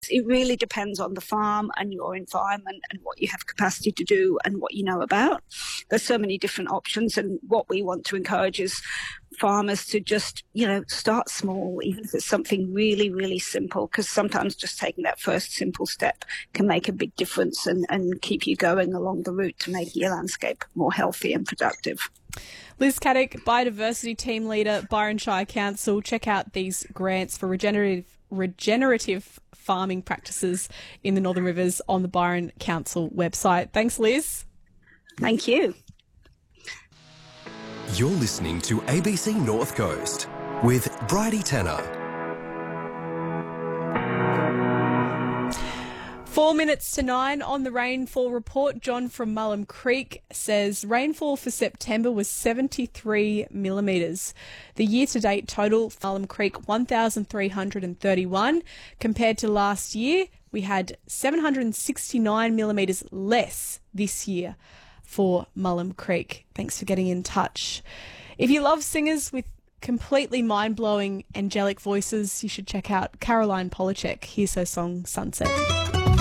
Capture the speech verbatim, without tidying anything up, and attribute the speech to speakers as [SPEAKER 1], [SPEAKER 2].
[SPEAKER 1] It really depends on the farm and your environment and what you have capacity to do and what you know about. There's so many different options, and what we want to encourage is farmers to just, you know, start small, even if it's something really, really simple, because sometimes just taking that first simple step can make a big difference and, and keep you going along the route to making your landscape more healthy and productive.
[SPEAKER 2] Liz Caddick, Biodiversity Team Leader, Byron Shire Council. Check out these grants for regenerative regenerative farming practices in the Northern Rivers on the Byron Council website. Thanks, Liz.
[SPEAKER 1] Thank you.
[SPEAKER 3] You're listening to A B C North Coast with Bridie Tanner.
[SPEAKER 2] Four minutes to nine on the rainfall report. John from Mullum Creek says rainfall for September was seventy-three millimetres. The year-to-date total for Mullum Creek, one thousand three hundred thirty-one. Compared to last year, we had seven hundred sixty-nine millimetres less this year for Mullum Creek. Thanks for getting in touch. If you love singers with completely mind-blowing angelic voices, you should check out Caroline Polachek. Here's her song, Sunset.